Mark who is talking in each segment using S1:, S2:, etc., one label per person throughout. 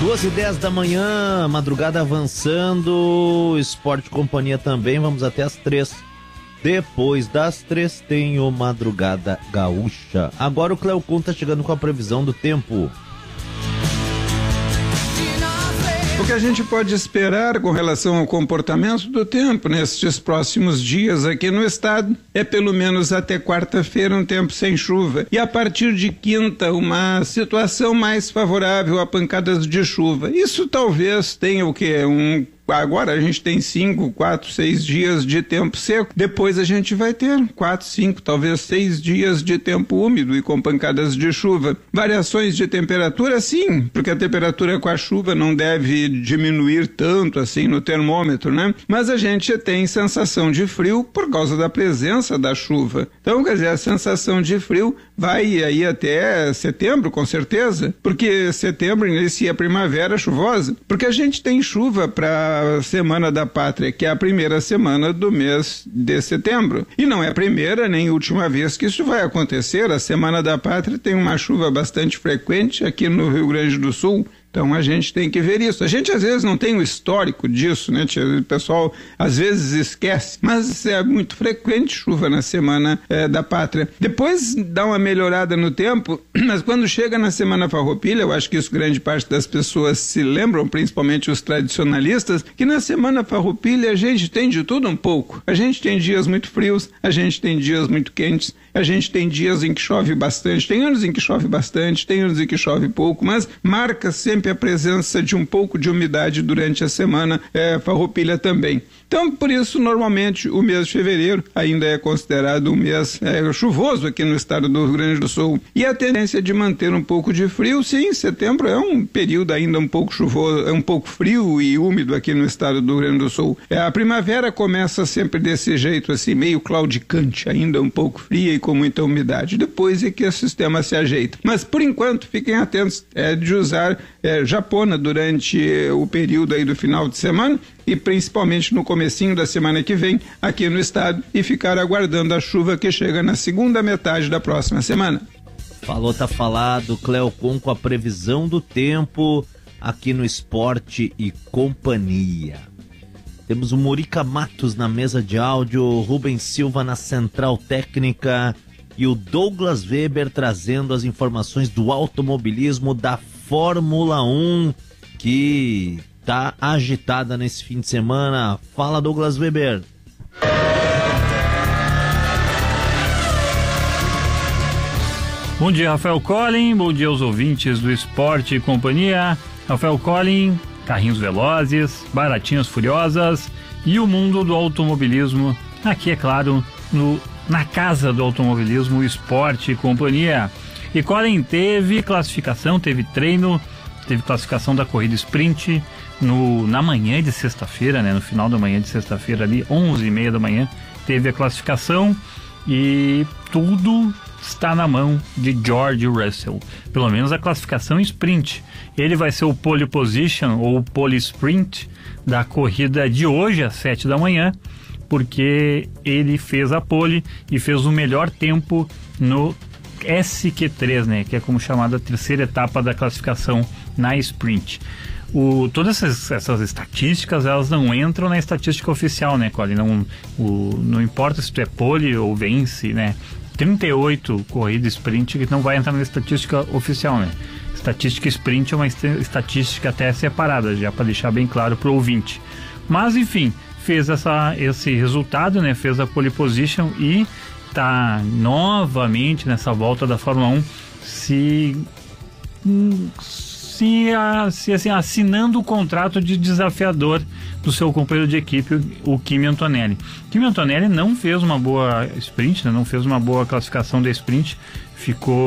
S1: 2h10 da manhã, madrugada avançando, Esporte Companhia também, vamos até as 3. Depois das 3 tem o Madrugada Gaúcha. Agora o Cleocum tá chegando com a previsão do tempo.
S2: O que a gente pode esperar com relação ao comportamento do tempo nestes próximos dias aqui no estado é pelo menos até quarta-feira um tempo sem chuva e a partir de quinta uma situação mais favorável a pancadas de chuva. Isso talvez tenha o quê? Agora a gente tem 5, 4, 6 dias de tempo seco. Depois a gente vai ter 4, 5, talvez 6 dias de tempo úmido e com pancadas de chuva. Variações de temperatura, sim, porque a temperatura com a chuva não deve diminuir tanto assim no termômetro, né? Mas a gente tem sensação de frio por causa da presença da chuva. Então, quer dizer, a sensação de frio vai aí até setembro, com certeza, porque setembro inicia a primavera chuvosa, porque a gente tem chuva para Semana da Pátria, que é a primeira semana do mês de setembro. E não é a primeira nem última vez que isso vai acontecer. A Semana da Pátria tem uma chuva bastante frequente aqui no Rio Grande do Sul. Então a gente tem que ver isso. A gente às vezes não tem o histórico disso, né? O pessoal às vezes esquece, mas é muito frequente chuva na Semana da Pátria. Depois dá uma melhorada no tempo, mas quando chega na Semana Farroupilha, eu acho que isso grande parte das pessoas se lembram, principalmente os tradicionalistas, que na Semana Farroupilha a gente tem de tudo um pouco. A gente tem dias muito frios, a gente tem dias muito quentes, a gente tem dias em que chove bastante, tem anos em que chove bastante, tem anos em que chove pouco, mas marca sempre a presença de um pouco de umidade durante a semana farroupilha também. Então, por isso, normalmente, o mês de fevereiro ainda é considerado um mês chuvoso aqui no estado do Rio Grande do Sul. E a tendência de manter um pouco de frio, sim, setembro é um período ainda um pouco chuvoso, um pouco frio e úmido aqui no estado do Rio Grande do Sul. A primavera começa sempre desse jeito, assim, meio claudicante, ainda um pouco fria e com muita umidade. Depois é que o sistema se ajeita. Mas, por enquanto, fiquem atentos de usar japona durante o período aí do final de semana e principalmente no comecinho da semana que vem aqui no estado e ficar aguardando a chuva que chega na segunda metade da próxima semana.
S1: Falou, tá falado, Cleocum com a previsão do tempo aqui no Esporte e Companhia. Temos o Murica Matos na mesa de áudio, Rubens Silva na central técnica e o Douglas Weber trazendo as informações do automobilismo da Fórmula 1, que tá agitada nesse fim de semana. Fala, Douglas Weber.
S3: Bom dia, Rafael Collin, bom dia aos ouvintes do Esporte e Companhia. Rafael Collin, carrinhos velozes, baratinhas furiosas e o mundo do automobilismo. Aqui, é claro, na casa do automobilismo, Esporte e Companhia. E Collin teve classificação, teve treino, teve classificação da corrida sprint na manhã de sexta-feira, né? No final da manhã de sexta-feira ali, 11h30 da manhã, teve a classificação e tudo está na mão de George Russell. Pelo menos a classificação sprint. Ele vai ser o pole position ou o pole sprint da corrida de hoje às 7 da manhã, porque ele fez a pole e fez o melhor tempo no SQ3, né, que é como chamada a terceira etapa da classificação na sprint. Todas essas estatísticas, elas não entram na estatística oficial, né, Colin? Não importa se tu é pole ou vence, né? 38 corridas sprint que não vai entrar na estatística oficial, né? Estatística sprint é uma estatística até separada, já para deixar bem claro para o ouvinte. Mas, enfim, fez esse resultado, né? Fez a pole position e está novamente nessa volta da Fórmula 1 assim, assinando o contrato de desafiador do seu companheiro de equipe, o Kimi Antonelli. Kimi Antonelli não fez uma boa sprint, né? Não fez uma boa classificação da sprint,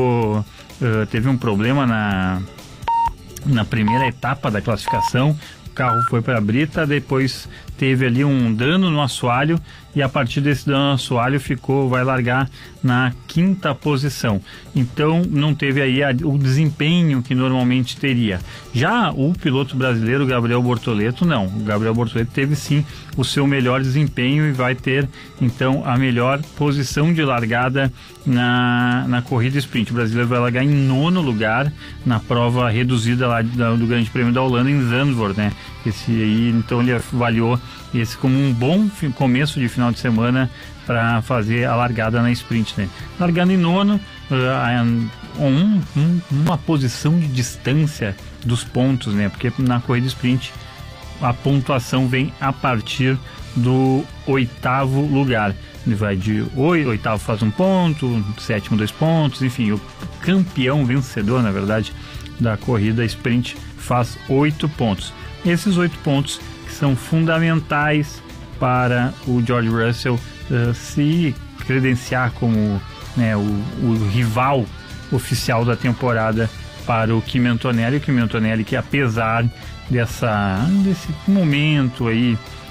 S3: teve um problema na primeira etapa da classificação, carro foi para a brita, depois teve ali um dano no assoalho e a partir desse dano no assoalho vai largar na 5ª posição. Então não teve aí o desempenho que normalmente teria. Já o piloto brasileiro Gabriel Bortoleto, não. O Gabriel Bortoleto teve sim o seu melhor desempenho e vai ter então a melhor posição de largada na corrida sprint. O brasileiro vai largar em 9º lugar na prova reduzida lá do Grande Prêmio da Holanda em Zandvoort, né? Esse aí, então ele avaliou esse como um bom começo de final de semana para fazer a largada na sprint, né? Largando em 9º, uma posição de distância dos pontos, né? Porque na corrida sprint a pontuação vem a partir do 8º lugar. Ele vai de 8º faz 1 ponto, 7º 2 pontos, enfim, o campeão vencedor, na verdade, da corrida sprint faz 8 pontos. Esses 8 pontos que são fundamentais para o George Russell se credenciar como, né, o rival oficial da temporada para o Kimi Antonelli. O Kimi Antonelli que, apesar desse momento aí